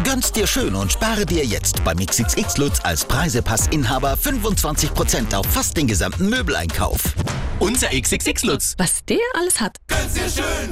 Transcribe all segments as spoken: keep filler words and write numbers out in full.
Gönn's dir schön und spare dir jetzt beim X X X Lutz als Preisepass-Inhaber fünfundzwanzig Prozent auf fast den gesamten Möbeleinkauf. Unser X X X Lutz. Was der alles hat. Gönn's dir schön.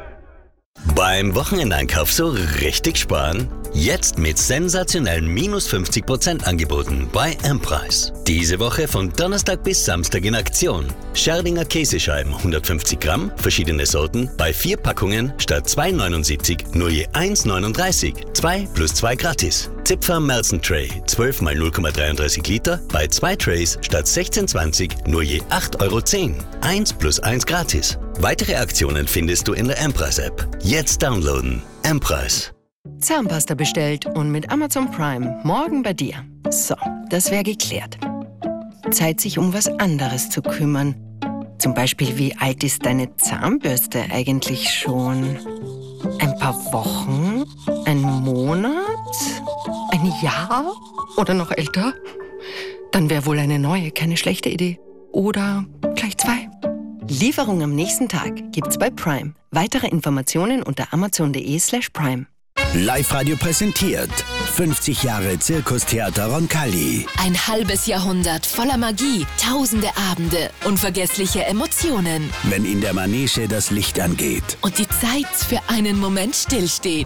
Beim Wochenendeinkauf so richtig sparen? Jetzt mit sensationellen minus fünfzig Prozent Angeboten bei M-Preis. Diese Woche von Donnerstag bis Samstag in Aktion. Scherdinger Käsescheiben hundertfünfzig Gramm, verschiedene Sorten, bei vier Packungen statt zwei neunundsiebzig nur je eins neununddreißig. zwei plus zwei gratis. Zipfer Melson Tray, zwölf mal null Komma dreiunddreißig Liter, bei zwei Trays statt sechzehn zwanzig nur je acht Euro zehn. eins plus eins gratis. Weitere Aktionen findest du in der M-Preis-App. Jetzt downloaden. M-Preis. Zahnpasta bestellt und mit Amazon Prime morgen bei dir. So, das wäre geklärt. Zeit, sich um was anderes zu kümmern. Zum Beispiel, wie alt ist deine Zahnbürste eigentlich schon? Ein paar Wochen? Ein Monat? Ein Jahr? Oder noch älter? Dann wäre wohl eine neue keine schlechte Idee. Oder gleich zwei. Lieferung am nächsten Tag gibt's bei Prime. Weitere Informationen unter amazon.de slash prime. Live-Radio präsentiert fünfzig Jahre Zirkustheater Roncalli. Ein halbes Jahrhundert voller Magie, tausende Abende, unvergessliche Emotionen. Wenn in der Manege das Licht angeht. Und die Zeit für einen Moment stillsteht.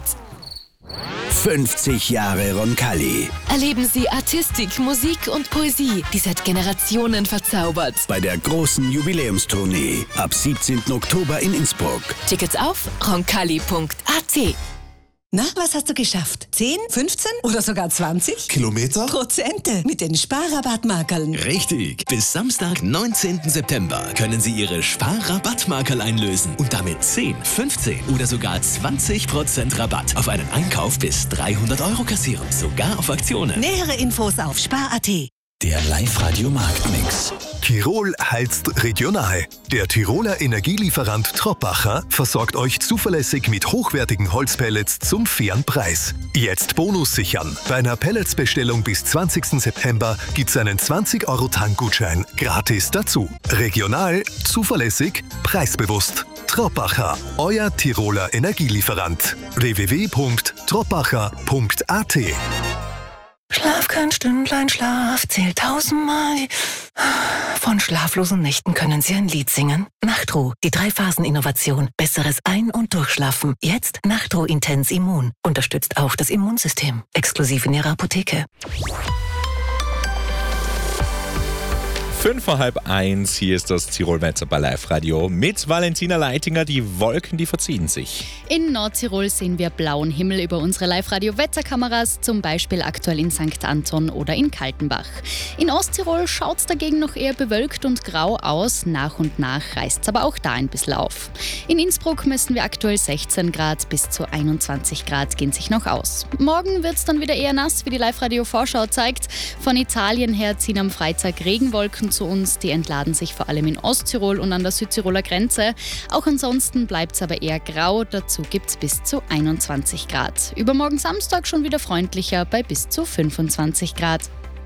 fünfzig Jahre Roncalli. Erleben Sie Artistik, Musik und Poesie, die seit Generationen verzaubert. Bei der großen Jubiläumstournee ab siebzehnten Oktober in Innsbruck. Tickets auf roncalli punkt a t. Na, was hast du geschafft? zehn, fünfzehn oder sogar zwanzig? Kilometer? Prozente mit den Sparrabattmarkerln. Richtig. Bis Samstag, neunzehnten September können Sie Ihre Sparrabattmarkerl einlösen und damit zehn, fünfzehn oder sogar zwanzig Prozent Rabatt auf einen Einkauf bis dreihundert Euro kassieren. Sogar auf Aktionen. Nähere Infos auf spar punkt a t. Der Live-Radio Marktmix. Tirol heizt regional. Der Tiroler Energielieferant Troppacher versorgt euch zuverlässig mit hochwertigen Holzpellets zum fairen Preis. Jetzt Bonus sichern. Bei einer Pelletsbestellung bis zwanzigsten September gibt's einen zwanzig Euro Tankgutschein gratis dazu. Regional, zuverlässig, preisbewusst. Troppacher, euer Tiroler Energielieferant. w w w punkt troppacher punkt a t. Schlaf kein Stündlein, Schlaf zählt tausendmal. Von schlaflosen Nächten können Sie ein Lied singen. Nachtruh, die Drei-Phasen-Innovation. Besseres Ein- und Durchschlafen. Jetzt Nachtruh Intens Immun. Unterstützt auch das Immunsystem. Exklusiv in Ihrer Apotheke. Fünf vor halb eins, hier ist das Tirol-Metzer bei Live-Radio mit Valentina Leitinger. Die Wolken, die verziehen sich. In Nordtirol sehen wir blauen Himmel über unsere Live-Radio-Wetterkameras, zum Beispiel aktuell in Sankt Anton oder in Kaltenbach. In Osttirol schaut es dagegen noch eher bewölkt und grau aus. Nach und nach reißt es aber auch da ein bisschen auf. In Innsbruck messen wir aktuell sechzehn Grad, bis zu einundzwanzig Grad gehen sich noch aus. Morgen wird es dann wieder eher nass, wie die Live-Radio-Vorschau zeigt. Von Italien her ziehen am Freitag Regenwolken zu uns. Die entladen sich vor allem in Osttirol und an der Südtiroler Grenze. Auch ansonsten bleibt es aber eher grau. Dazu gibt es bis zu einundzwanzig Grad. Übermorgen Samstag schon wieder freundlicher bei bis zu fünfundzwanzig Grad.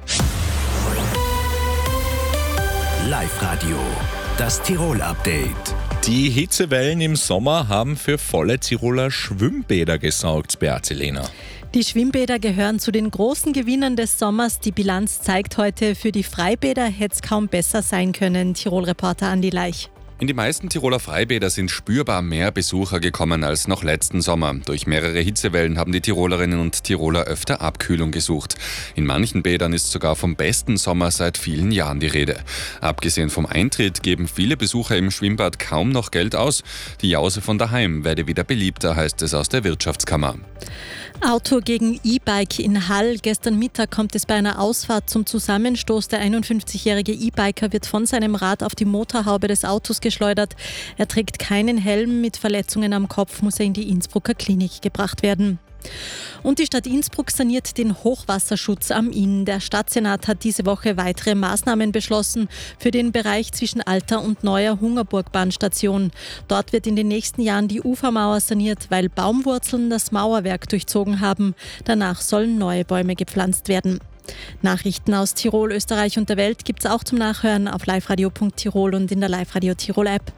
Live-Radio, das Tirol-Update. Die Hitzewellen im Sommer haben für volle Tiroler Schwimmbäder gesorgt, Beate Lehner. Die Schwimmbäder gehören zu den großen Gewinnern des Sommers. Die Bilanz zeigt heute, für die Freibäder hätte es kaum besser sein können. Tirol-Reporter Andi Leich. In die meisten Tiroler Freibäder sind spürbar mehr Besucher gekommen als noch letzten Sommer. Durch mehrere Hitzewellen haben die Tirolerinnen und Tiroler öfter Abkühlung gesucht. In manchen Bädern ist sogar vom besten Sommer seit vielen Jahren die Rede. Abgesehen vom Eintritt geben viele Besucher im Schwimmbad kaum noch Geld aus. Die Jause von daheim werde wieder beliebter, heißt es aus der Wirtschaftskammer. Auto gegen E-Bike in Hall. Gestern Mittag kommt es bei einer Ausfahrt zum Zusammenstoß. Der einundfünfzigjährige E-Biker wird von seinem Rad auf die Motorhaube des Autos geschleudert. Er trägt keinen Helm. Mit Verletzungen am Kopf muss er in die Innsbrucker Klinik gebracht werden. Und die Stadt Innsbruck saniert den Hochwasserschutz am Inn. Der Stadtsenat hat diese Woche weitere Maßnahmen beschlossen für den Bereich zwischen Alter und neuer Hungerburg-Bahnstation. Dort wird in den nächsten Jahren die Ufermauer saniert, weil Baumwurzeln das Mauerwerk durchzogen haben. Danach sollen neue Bäume gepflanzt werden. Nachrichten aus Tirol, Österreich und der Welt gibt's auch zum Nachhören auf liveradio punkt tirol und in der Live-Radio Tirol App.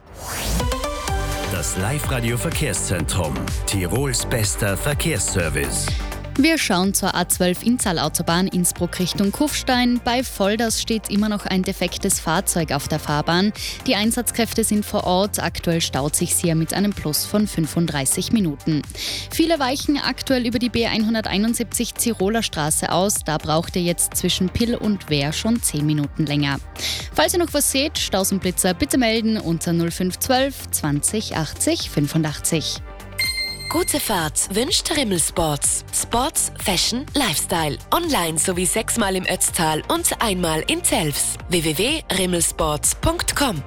Das Live-Radio Verkehrszentrum. Tirols bester Verkehrsservice. Wir schauen zur A zwölf Inntal-Autobahn Innsbruck Richtung Kufstein. Bei Volders steht immer noch ein defektes Fahrzeug auf der Fahrbahn. Die Einsatzkräfte sind vor Ort. Aktuell staut sich hier mit einem Plus von fünfunddreißig Minuten. Viele weichen aktuell über die B hunderteinundsiebzig Tiroler Straße aus. Da braucht ihr jetzt zwischen Pill und Wehr schon zehn Minuten länger. Falls ihr noch was seht, Staus und Blitzer bitte melden unter null fünf eins zwei zwanzig achtzig fünfundachtzig. Gute Fahrt wünscht Rimmel Sports. Sports, Fashion, Lifestyle. Online sowie sechsmal im Ötztal und einmal in Telfs. w w w punkt rimmelsports punkt com.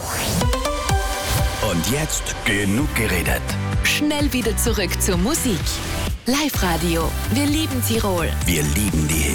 Und jetzt genug geredet. Schnell wieder zurück zur Musik. Live-Radio. Wir lieben Tirol. Wir lieben die